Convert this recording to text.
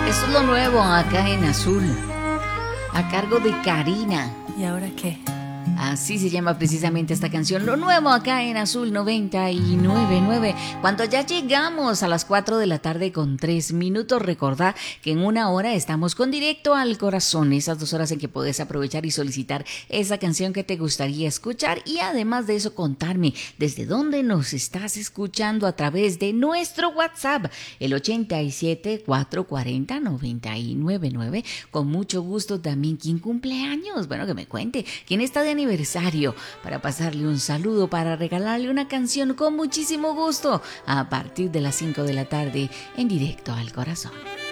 Esto es lo nuevo acá en Azul, a cargo de Karina. ¿Y ahora qué? Así se llama precisamente esta canción, lo nuevo acá en Azul 99.9. Cuando ya llegamos a las 4 de la tarde con 3 minutos, recordá que en una hora estamos con Directo al Corazón, esas 2 horas en que puedes aprovechar y solicitar esa canción que te gustaría escuchar y además de eso contarme desde dónde nos estás escuchando a través de nuestro WhatsApp, el 87 440 999. Con mucho gusto también, ¿quién cumple años? Bueno, que me cuente, ¿quién está de aniversario? Para pasarle un saludo, para regalarle una canción con muchísimo gusto a partir de las 5 de la tarde en Directo al Corazón.